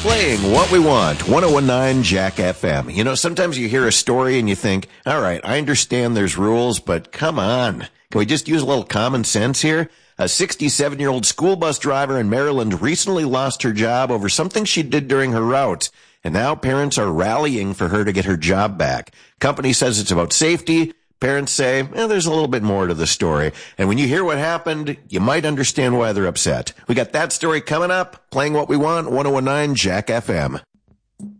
Playing what we want, 1019 Jack FM. You know, sometimes you hear a story and you think, all right, I understand there's rules, but come on. Can we just use a little common sense here? A 67-year-old school bus driver in Maryland recently lost her job over something she did during her route. And now parents are rallying for her to get her job back. Company says it's about safety. Parents say, there's a little bit more to the story. And when you hear what happened, you might understand why they're upset. We got that story coming up. Playing what we want, 1019 Jack FM.